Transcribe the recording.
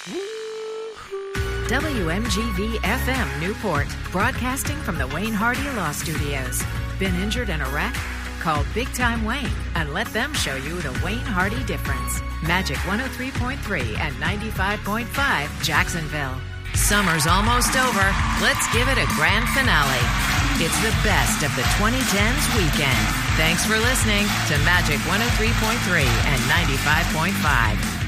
WMGV-FM Newport, broadcasting from the Wayne Hardy Law Studios. Been injured in a wreck? Call Big Time Wayne and let them show you the Wayne Hardy difference. Magic 103.3 and 95.5 Jacksonville. Summer's almost over. Let's give it a grand finale. It's the best of the 2010s weekend. Thanks for listening to Magic 103.3 and 95.5.